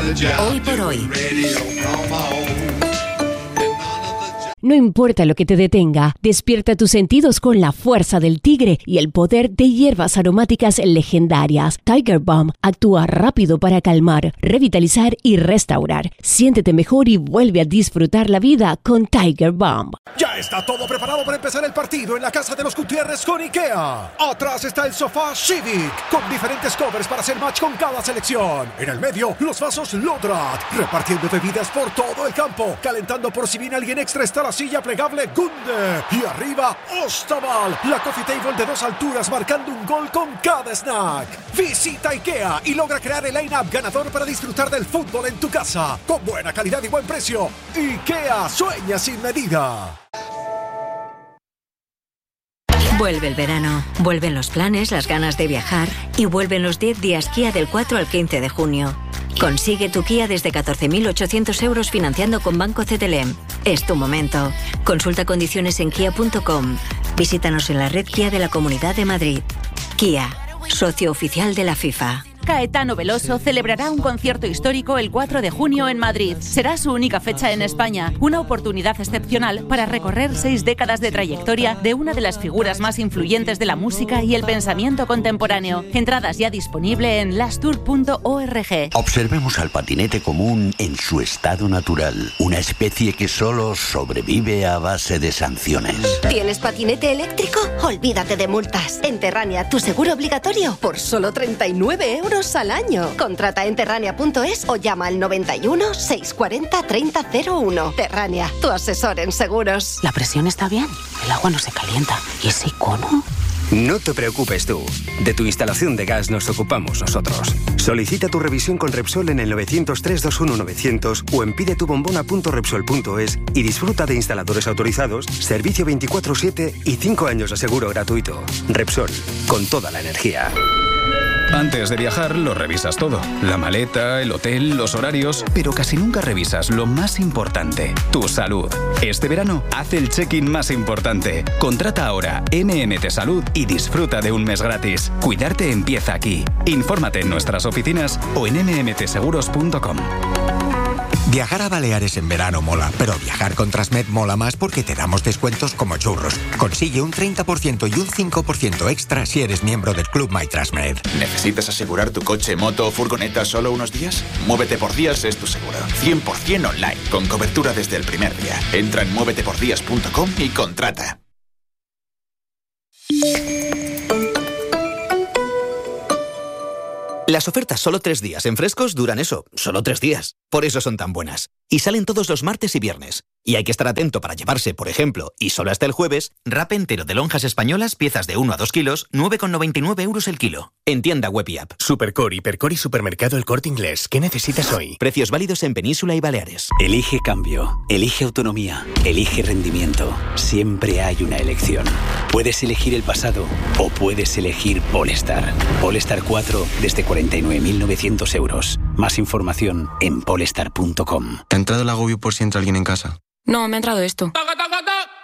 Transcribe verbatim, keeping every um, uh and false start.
Hoy por hoy. No importa lo que te detenga, despierta tus sentidos con la fuerza del tigre y el poder de hierbas aromáticas legendarias. Tiger Balm actúa rápido para calmar, revitalizar y restaurar. Siéntete mejor y vuelve a disfrutar la vida con Tiger Balm. Ya está todo preparado para empezar el partido en la casa de los Gutiérrez con IKEA. Atrás está el sofá Civic, con diferentes covers para hacer match con cada selección. En el medio, los vasos Lodrat, repartiendo bebidas por todo el campo. Calentando por si viene alguien extra está la silla plegable Gunde. Y arriba, Ostaval, la coffee table de dos alturas marcando un gol con cada snack. Visita IKEA y logra crear el line-up ganador para disfrutar del fútbol en tu casa. Con buena calidad y buen precio. IKEA, sueña sin medida. Vuelve el verano, vuelven los planes, las ganas de viajar y vuelven los diez días Kia del cuatro al quince de junio. Consigue tu Kia desde catorce mil ochocientos euros financiando con Banco C T L M. Es tu momento. Consulta condiciones en kia punto com. Visítanos en la red Kia de la Comunidad de Madrid. Kia, socio oficial de la FIFA. Caetano Veloso celebrará un concierto histórico el cuatro de junio en Madrid. Será su única fecha en España, una oportunidad excepcional para recorrer seis décadas de trayectoria de una de las figuras más influyentes de la música y el pensamiento contemporáneo. Entradas ya disponible en lastour punto org. Observemos al patinete común en su estado natural, una especie que solo sobrevive a base de sanciones. ¿Tienes patinete eléctrico? Olvídate de multas. En Terrania, tu seguro obligatorio por solo treinta y nueve euros al año. Contrata en terrania punto es o llama al noventa y uno, seiscientos cuarenta, treinta cero uno. Terrania, tu asesor en seguros. La presión está bien, el agua no se calienta. ¿Y ese icono? No te preocupes tú. De tu instalación de gas nos ocupamos nosotros. Solicita tu revisión con Repsol en el nueve cero tres, dos uno nueve cero cero o en pide tu bombona punto repsol punto es y disfruta de instaladores autorizados, servicio veinticuatro siete y cinco años de seguro gratuito. Repsol, con toda la energía. Antes de viajar lo revisas todo, la maleta, el hotel, los horarios, pero casi nunca revisas lo más importante, tu salud. Este verano, haz el check-in más importante. Contrata ahora M M T Salud y disfruta de un mes gratis. Cuidarte empieza aquí. Infórmate en nuestras oficinas o en eme eme te seguros punto com. Viajar a Baleares en verano mola, pero viajar con Transmed mola más porque te damos descuentos como churros. Consigue un treinta por ciento y un cinco por ciento extra si eres miembro del Club My Transmed. ¿Necesitas asegurar tu coche, moto o furgoneta solo unos días? Muévete por días es tu seguro. cien por ciento online, con cobertura desde el primer día. Entra en muévete por días punto com y contrata. Las ofertas solo tres días en Frescos duran eso, solo tres días. Por eso son tan buenas. Y salen todos los martes y viernes. Y hay que estar atento para llevarse, por ejemplo, y solo hasta el jueves, wrap entero de lonjas españolas, piezas de uno a dos kilos, nueve con noventa y nueve euros el kilo. En tienda web y app. Supercore, Hipercore y Supermercado El Corte Inglés. ¿Qué necesitas hoy? Precios válidos en Península y Baleares. Elige cambio, elige autonomía, elige rendimiento. Siempre hay una elección. Puedes elegir el pasado o puedes elegir Polestar. Polestar cuatro desde cuarenta y nueve mil novecientos euros. Más información en polestar punto com. ¿Te ha entrado el agobio por si entra alguien en casa? No, me ha entrado esto.